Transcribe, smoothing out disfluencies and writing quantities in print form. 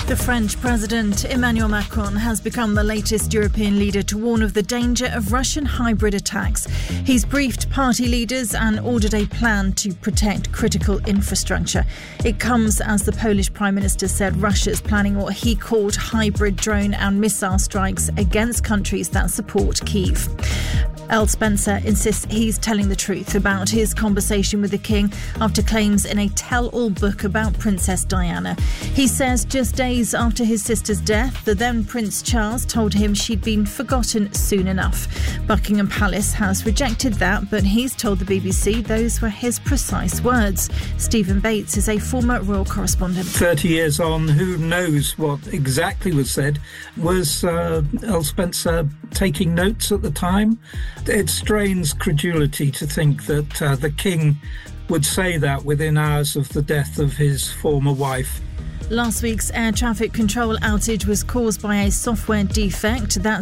The French President Emmanuel Macron has become the latest European leader to warn of the danger of Russian hybrid attacks. He's briefed party leaders and ordered a plan to protect critical infrastructure. It comes as the Polish Prime Minister said Russia's planning what he called hybrid drone and missile strikes against countries that support Kyiv. Earl Spencer insists he's telling the truth about his conversation with the King after claims in a tell-all book about Princess Diana. He says just days after his sister's death, the then Prince Charles told him she'd been forgotten soon enough. Buckingham Palace has rejected that, but he's told the BBC those were his precise words. Stephen Bates is a former royal correspondent. 30 years on, who knows what exactly was said? Was Earl Spencer taking notes at the time? It strains credulity to think that the King would say that within hours of the death of his former wife. Last week's air traffic control outage was caused by a software defect. That's